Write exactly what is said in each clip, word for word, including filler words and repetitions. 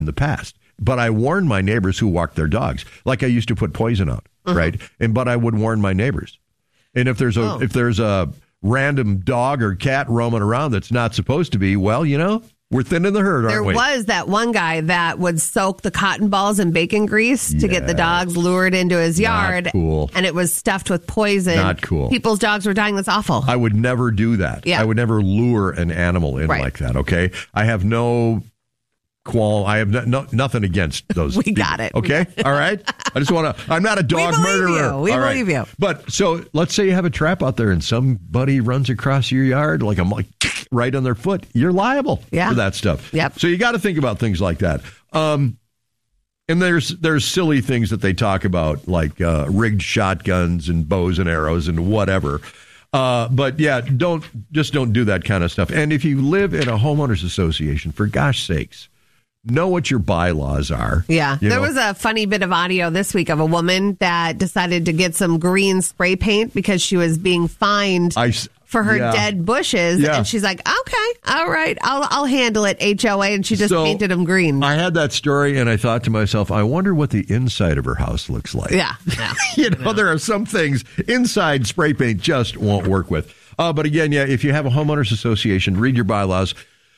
in the past. But I warned my neighbors who walked their dogs. Like I used to put poison out, uh-huh. right? And but I would warn my neighbors. And if there's a oh. if there's a random dog or cat roaming around that's not supposed to be, well, you know, we're thinning the herd, aren't there we? There was that one guy that would soak the cotton balls in bacon grease yes. to get the dogs lured into his yard. Not cool. And it was stuffed with poison. Not cool. People's dogs were dying. That's awful. I would never do that. Yeah. I would never lure an animal in right. like that, okay? I have no qualm. I have no, no, nothing against those We people, got it. Okay? All right? I just want to, I'm not a dog we murderer. You. We All believe right. you. But so let's say you have a trap out there and somebody runs across your yard like a like, right on their foot. You're liable yeah. for that stuff. Yep. So you got to think about things like that. Um, and there's there's silly things that they talk about, like uh, rigged shotguns and bows and arrows and whatever. Uh, but yeah, don't just don't do that kind of stuff. And if you live in a homeowners association, for gosh sakes, know what your bylaws are. Yeah. You there know? was a funny bit of audio this week of a woman that decided to get some green spray paint because she was being fined I, for her yeah. dead bushes. Yeah. And she's like, okay, all right, I'll I'll handle it, H O A. And she just so, painted them green. I had that story and I thought to myself, I wonder what the inside of her house looks like. Yeah. yeah. you know, yeah. there are some things inside spray paint just won't work with. Uh, but again, yeah, if you have a homeowners association, read your bylaws.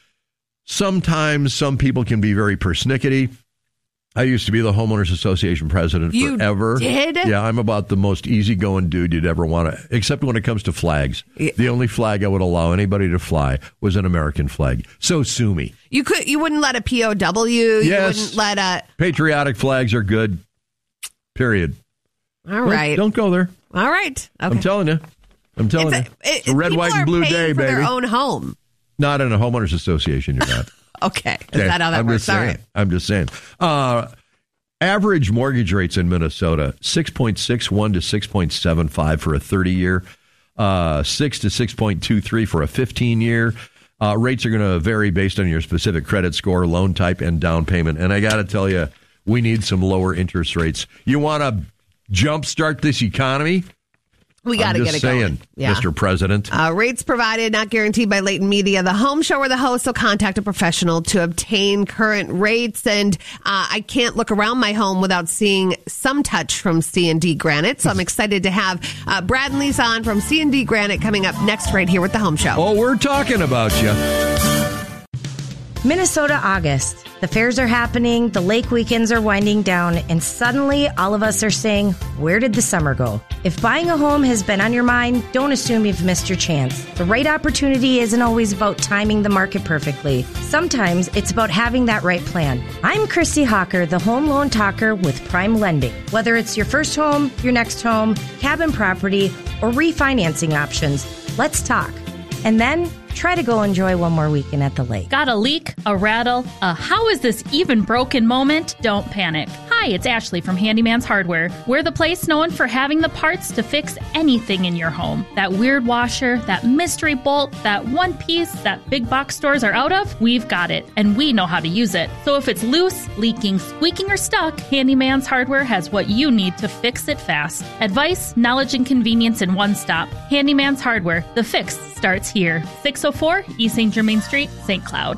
Sometimes some people can be very persnickety. I used to be the homeowners association president you forever. Did? Yeah, I'm about the most easygoing dude you'd ever want to, except when it comes to flags. Yeah. The only flag I would allow anybody to fly was an American flag. So sue me. You could. You wouldn't let a P O W. You yes. wouldn't let a patriotic flags are good. Period. All right. Don't, don't go there. All right. Okay. I'm telling you. I'm telling it's you. A, it, it's a red, white, and blue day, for baby. Their own home. Not in a homeowners association, you're not. okay. Is okay. that how that I'm works? Just saying. Right. I'm just saying. Uh, average mortgage rates in Minnesota, six point six one to six point seven five for a thirty-year, uh, six to six point two three for a fifteen-year. Uh, rates are going to vary based on your specific credit score, loan type, and down payment. And I got to tell you, we need some lower interest rates. You want to jumpstart this economy? We got to get it saying, going. Yeah. Mister President. Uh, rates provided, not guaranteed by Leighton Media, the home show where the host will contact a professional to obtain current rates. And uh, I can't look around my home without seeing some touch from C and D Granite. So I'm excited to have uh, Brad and Lisa on from C and D Granite coming up next right here with the home show. Oh, we're talking about you. Minnesota August. The fairs are happening, the lake weekends are winding down, and suddenly all of us are saying, where did the summer go? If buying a home has been on your mind, don't assume you've missed your chance. The right opportunity isn't always about timing the market perfectly. Sometimes it's about having that right plan. I'm Christy Hawker, the home loan talker with Prime Lending. Whether it's your first home, your next home, cabin property, or refinancing options, let's talk. And then try to go enjoy one more weekend at the lake. Got a leak, a rattle, a how is this even broken moment? Don't panic. Hi, it's Ashley from Handyman's Hardware. We're the place known for having the parts to fix anything in your home. That weird washer, that mystery bolt, that one piece that big box stores are out of, we've got it, and we know how to use it. So if it's loose, leaking, squeaking, or stuck, Handyman's Hardware has what you need to fix it fast. Advice, knowledge, and convenience in one stop. Handyman's Hardware. The fix starts here. six oh four East Saint Germain Street, Saint Cloud.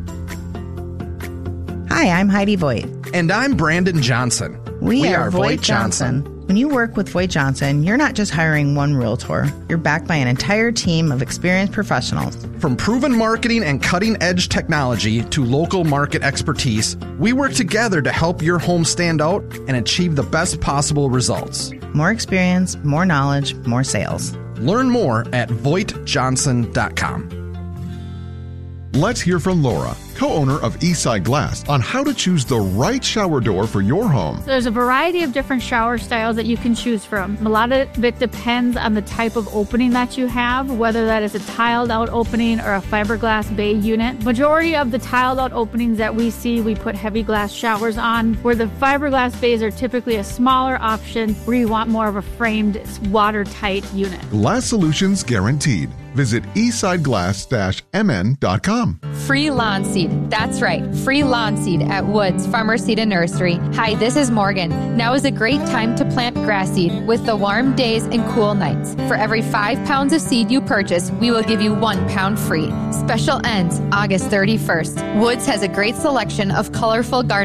Hi, I'm Heidi Voigt. And I'm Brandon Johnson. We, we are, are Voigt Johnson. Johnson. When you work with Voigt Johnson, you're not just hiring one realtor. You're backed by an entire team of experienced professionals. From proven marketing and cutting-edge technology to local market expertise, we work together to help your home stand out and achieve the best possible results. More experience, more knowledge, more sales. Learn more at voigt johnson dot com. Let's hear from Laura, co-owner of Eastside Glass, on how to choose the right shower door for your home. There's a variety of different shower styles that you can choose from. A lot of it depends on the type of opening that you have, whether that is a tiled out opening or a fiberglass bay unit. Majority of the tiled out openings that we see, we put heavy glass showers on, where the fiberglass bays are typically a smaller option where you want more of a framed, watertight unit. Glass solutions guaranteed. Visit eastsideglass dash m n dot com. Free lawn seed. That's right. Free lawn seed at Woods Farmer Seed and Nursery. Hi, this is Morgan. Now is a great time to plant grass seed with the warm days and cool nights. For every five pounds of seed you purchase, we will give you one pound free. Special ends August thirty-first. Woods has a great selection of colorful garden